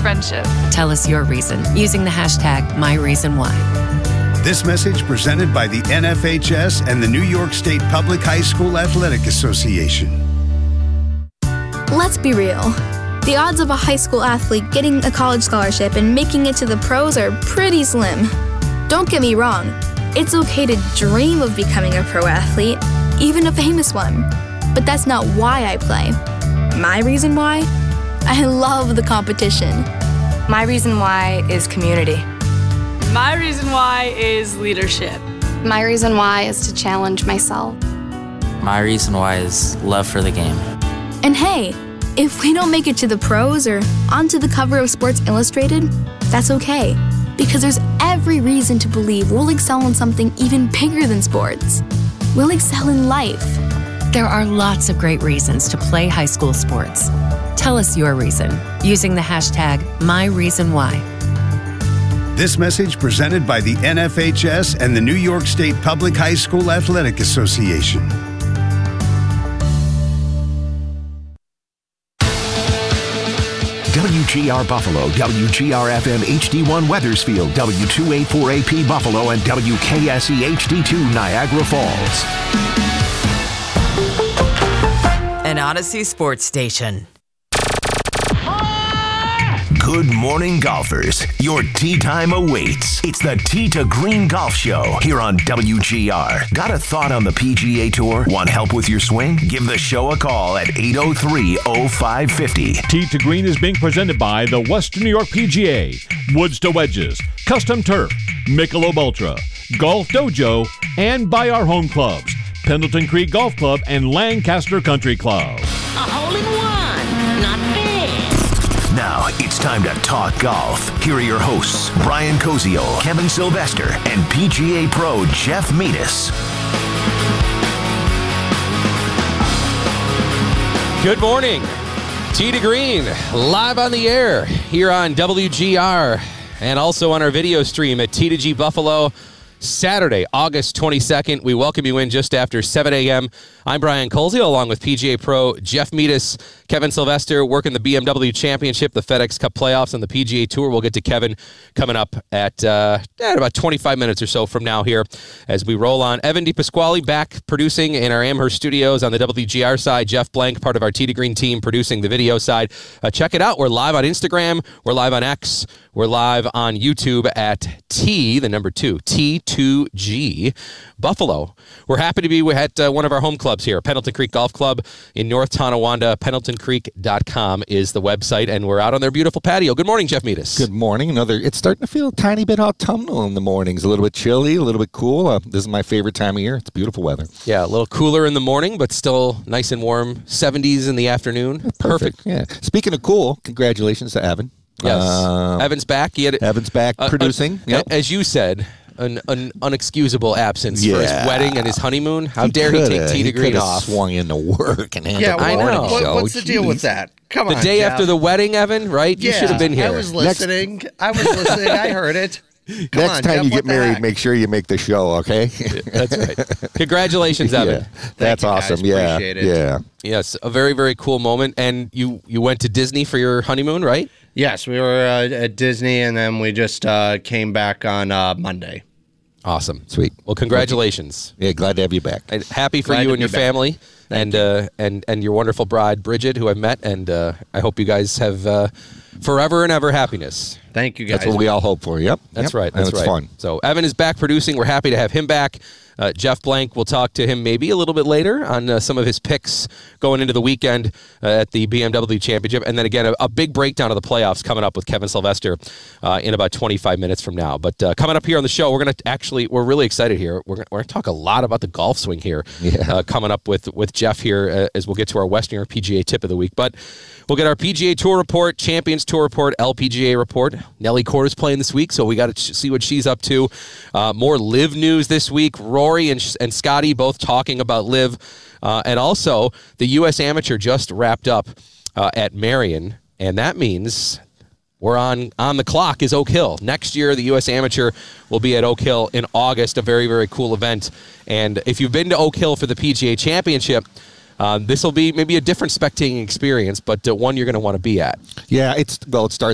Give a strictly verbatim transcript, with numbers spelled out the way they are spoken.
friendship. Tell us your reason using the hashtag MyReasonWhy. This message presented by the N F H S and the New York State Public High School Athletic Association. Let's be real. The odds of a high school athlete getting a college scholarship and making it to the pros are pretty slim. Don't get me wrong. It's okay to dream of becoming a pro athlete, even a famous one. But that's not why I play. My reason why? I love the competition. My reason why is community. My reason why is leadership. My reason why is to challenge myself. My reason why is love for the game. And hey, if we don't make it to the pros or onto the cover of Sports Illustrated, that's okay, because there's every reason to believe we'll excel in something even bigger than sports. We'll excel in life. There are lots of great reasons to play high school sports. Tell us your reason using the hashtag MyReasonWhy. This message presented by the N F H S and the New York State Public High School Athletic Association. W G R Buffalo, W G R F M H D one Weathersfield, W two eighty-four A P Buffalo, and W K S E H D two Niagara Falls. An Odyssey Sports Station. Good morning, golfers. Your tee time awaits. It's the Tee to Green Golf Show here on W G R. Got a thought on the P G A Tour? Want help with your swing? Give the show a call at eight oh three, oh five five oh. Tee to Green is being presented by the Western New York P G A, Woods to Wedges, Custom Turf, Michelob Ultra, Golf Dojo, and by our home clubs, Pendleton Creek Golf Club and Lancaster Country Club. A hole-in-one, not bad. Now it's time to talk golf. Here are your hosts, Brian Koziol, Kevin Sylvester, and P G A Pro Jeff Metis. Good morning. Tee to Green, live on the air here on W G R and also on our video stream at T two G Buffalo. Saturday, August twenty-second. We welcome you in just after seven a.m. I'm Brian Koziol, along with P G A Pro Jeff Metis, Kevin Sylvester, working the B M W Championship, the FedEx Cup playoffs, and the P G A Tour. We'll get to Kevin coming up at, uh, at about twenty-five minutes or so from now here as we roll on. Evan DePasquale back producing in our Amherst studios on the W G R side. Jeff Blank, part of our Tee to Green team, producing the video side. Uh, check it out. We're live on Instagram. We're live on X. We're live on YouTube at T, the number two, T two G Buffalo. We're happy to be at uh, one of our home clubs here, Pendleton Creek Golf Club in North Tonawanda. pendleton creek dot com is the website, and we're out on their beautiful patio. Good morning, Jeff Metis. Good morning. Another. It's starting to feel a tiny bit autumnal in the mornings. A little bit chilly, a little bit cool. Uh, this is my favorite time of year. It's beautiful weather. Yeah, a little cooler in the morning, but still nice and warm. seventies in the afternoon. Perfect. Perfect. Yeah. Speaking of cool, congratulations to Evan. Yes. Uh, Evan's back. He had Evan's back uh, producing. Uh, yep. As you said, an, an unexcusable absence yeah. for his wedding and his honeymoon. How he dare he take Tee to Green he off? swung into work and yeah, I know. What, what's the Jeez. deal with that? Come the on, The day Jeff. after the wedding, Evan, right? Yeah, you should have been here. I was listening. Next, I was listening. I heard it. Come Next on, time Jeff, you get married, heck? make sure you make the show, okay? That's right. Congratulations, Evan. Yeah, that's you, awesome. Guys. Yeah, Appreciate it. yeah. Yes, a very, very cool moment. And you, you went to Disney for your honeymoon, right? Yes, we were uh, at Disney, and then we just uh, came back on uh, Monday. Awesome. Sweet. Well, congratulations. Yeah, glad to have you back. And happy for Glad you to and be your back. family. And, you. uh, and and your wonderful bride, Bridget, who I've met. And uh, I hope you guys have uh, forever and ever happiness. Thank you, guys. That's what we all hope for. Yep. That's yep. right. That's and it's right. fun. So Evan is back producing. We're happy to have him back. Uh, Jeff Blank, we'll talk to him maybe a little bit later on uh, some of his picks going into the weekend uh, at the B M W Championship. And then again, a, a big breakdown of the playoffs coming up with Kevin Sylvester uh, in about twenty-five minutes from now. But uh, coming up here on the show, we're going to actually, we're really excited here. We're going to talk a lot about the golf swing here yeah. uh, coming up with, with Jeff here uh, as we'll get to our Western New York P G A tip of the week. But we'll get our P G A Tour report, Champions Tour report, L P G A report. Nelly Court is playing this week, so we got to ch- see what she's up to. Uh, more Live news this week. Rory and, and Scotty both talking about Live. Uh, and also, the U S Amateur just wrapped up uh, at Marion, and that means we're on, on the clock is Oak Hill. Next year, the U S Amateur will be at Oak Hill in August, a very, very cool event. And if you've been to Oak Hill for the P G A Championship, Uh, this will be maybe a different spectating experience, but uh, one you're going to want to be at. Yeah, it's well, it starts